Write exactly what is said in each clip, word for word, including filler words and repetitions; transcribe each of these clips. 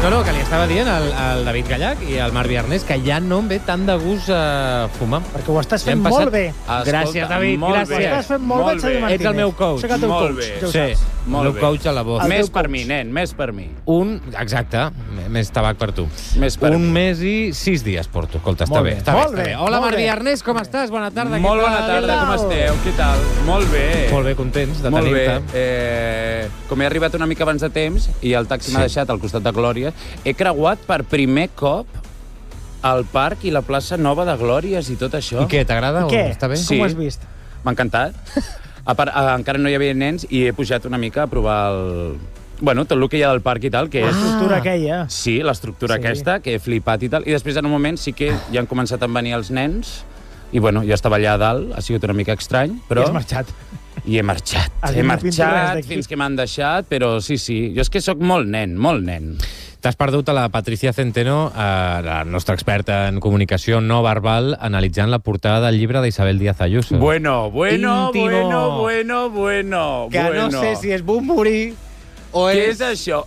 No, no, que li estava dient al, al David Gallac i al Marc Viarnés que ja no em ve tant de gust uh, fumar. Perquè ho estàs fent Ja hem passat- molt bé. Escolta, Gràcies, David, molt gràcies. bé. Ho estàs fent molt, Molt bé, Xavi bé. Martínez. Ets el meu coach. Soc el teu Molt coach, bé. ja ho Sí, saps. el Molt meu bé. coach a la voz. El Més teu per coach. mi, nen, més per mi. Un, exacte, més tabac per tu. Més per Un mi. mes i sis dies porto. Escolta, està Molt bé, bé, està bé, molt està bé, bé. Hola, molt Marc bé. Viarnés, com estàs? Bona tarda. Molt què bona tal? tarda, com tal? esteu? Què tal? Molt bé. Molt bé, contents de Molt bé. tenir-te. Eh, com he arribat una mica abans de temps i el taxi Sí. m'ha deixat al costat de Glòries, he creuat per primer cop el parc i la plaça Nova de Glòries i tot això. I què, t'agrada? o Què? Està bé? Sí. Com ho has vist? M'ha encantat. A part, eh, encara no hi havia nens i he pujat una mica a provar el... Bueno, tot el que hi ha del parc i tal, que és... L'estructura aquella. Sí, l'estructura Sí. aquesta, que he flipat i tal. I després, en un moment, sí que ja han començat a venir els nens i, bueno, jo estava allà a dalt, ha sigut una mica estrany, però... I has marxat. I he marxat. Has He dit, no pinto res marxat d'aquí. fins que m'han deixat, però sí, sí. Jo és que sóc molt nen, molt nen. T'has perdut a la Patricia Centeno, eh, la nostra experta en comunicació no verbal, analitzant la portada del llibre d'Isabel Díaz Ayuso. Bueno, bueno, Íntimo. bueno, bueno, bueno. que bueno. no sé si és Bumburi o Què és... és això?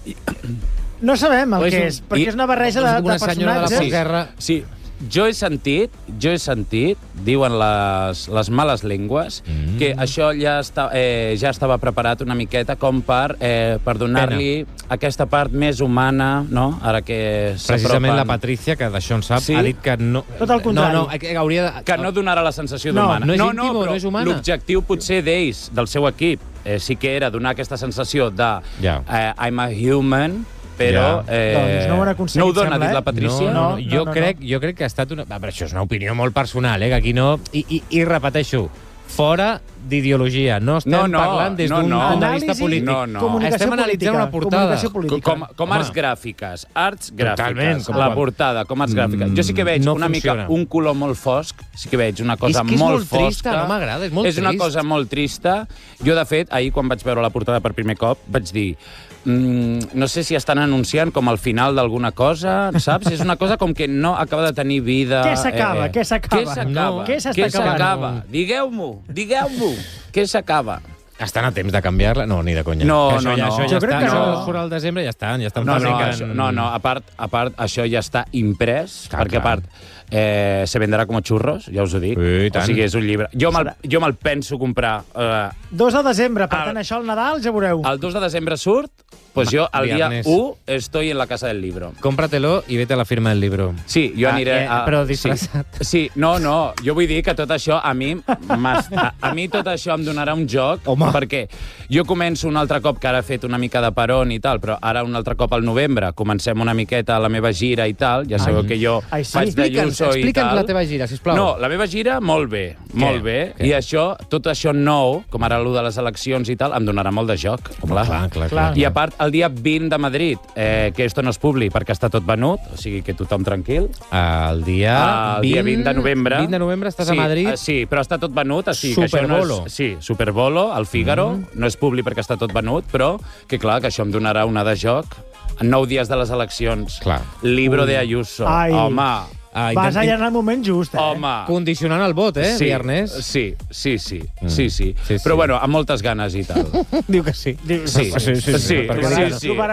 No sabem el O és que un- és, perquè i- és una barreja de, és de una senyora de la personatges. postguerra. Sí, jo he sentit, jo he sentit, diuen les, les males llengües, Mm. que això ja, està, eh, ja estava preparat una miqueta com per, eh, per donar-li aquesta part més humana, no? Ara que Precisament s'apropen. la Patricia, que d'això en sap, Sí? ha dit que no... Tot el contrari. No, no, que hauria de... Que no donarà la sensació No, d'humana. no és no, íntimo, no, però no és humana. l'objectiu potser d'ells, del seu equip, eh, sí que era donar aquesta sensació de Ja. eh, I'm a human, però Ja. eh, Doncs no ho han aconseguit, no ho dona, sembla, ha dit eh? la Patricia. No, no, No, jo, no, no, crec, jo crec que ha estat una... Va, però això és una opinió molt personal, eh, que aquí no... I, i, i repeteixo, fora d'ideologia. No estem No, no, parlant des no, d'un no. punt de vista Anàlisi, polític. No, no. comunicació Estem analitzant política, una portada. comunicació política. Com, com Home. arts gràfiques, arts Totalment, gràfiques, com la quan- portada, com arts gràfiques. Jo sí que veig no una funciona. mica un color molt fosc, sí que veig una cosa És que és molt, molt trista, fosca. no m'agrada, és molt És una trist. cosa molt trista. Jo, de fet, ahir quan vaig veure la portada per primer cop, vaig dir mm, no sé si estan anunciant com el final d'alguna cosa, saps? És una cosa com que no acaba de tenir vida. Què s'acaba? Què s'acaba? Què s'acaba? No. Què s'està Què acabant? s'acaba? Digueu-m'ho, digueu-m'ho. Què s'acaba? Estan a temps de canviar-la? No, ni de conya. No, Que això, no, ja, no. això ja Jo crec està, que això no. surt al desembre i ja estan, ja estan No, no, fabricant... això, no, no, a part, a part, això ja està imprès, Clar, perquè clar. a part eh, se venderà com a xurros, ja us ho dic. Sí, i tant. O sigui, és un llibre. Jo me'l jo me'l penso comprar. Eh, dos de desembre, per El- tant, això al Nadal ja veureu. el dos de desembre surt, doncs jo el dia Viernes. u estoy en la casa del libro. Cómpratelo i vete a la firma del libro. Sí, jo Ah, aniré... eh, a, però sí. disfressat. Sí, no, no, jo vull dir que tot això a mi m'has- a, a mi tot això em donarà un joc, Home. perquè jo començo un altre cop, que ara he fet una mica de peron i tal, però ara un altre cop al novembre comencem una miqueta la meva gira i tal, ja sabeu Ai. que jo Ai, sí? faig de Explica'ns, Ayuso i explica'ns tal. la teva gira, sisplau. No, la meva gira, molt bé, molt bé. Què? I això, tot això nou, com ara l'u de les eleccions i tal, em donarà molt de joc. Home, clar, clar, clar, clar. I a part, el dia vint de Madrid, eh, que esto no es publi perquè està tot venut, o sigui que tothom tranquil. El dia, El dia vint de novembre. vint de novembre estàs sí, a Madrid. eh, Sí, però està tot venut. O sigui que això Superbolo. no és, sí, Superbolo, al Fígaro. Mm. No és publi perquè està tot venut, però que clar, que això em donarà una de joc. En nou dies de les eleccions. Clar. Libro de Ayuso. Ai. Home, Ah, Vas intent- allà en el moment just, eh? home. Condicionant el vot, eh, sí, Viernes? Sí, sí, sí, Mm. sí, sí. Sí, sí. Però bueno, amb moltes ganes i tal. Diu que sí. Diu- Sí, sí, sí, sí, sí, perquè sí, dic- sí. Trobarà